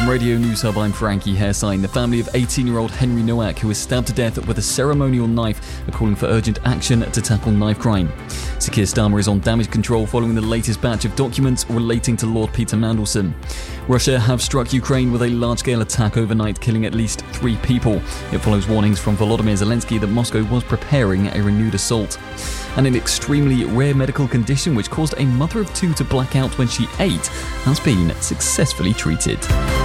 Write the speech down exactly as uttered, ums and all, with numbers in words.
From Radio News Hub, I'm Frankie Hairsign. The family of eighteen-year-old Henry Nowak, who was stabbed to death with a ceremonial knife, are calling for urgent action to tackle knife crime. Sir Keir Starmer is on damage control following the latest batch of documents relating to Lord Peter Mandelson. Russia have struck Ukraine with a large-scale attack overnight, killing at least three people. It follows warnings from Volodymyr Zelensky that Moscow was preparing a renewed assault. And an extremely rare medical condition which caused a mother of two to black out when she ate has been successfully treated.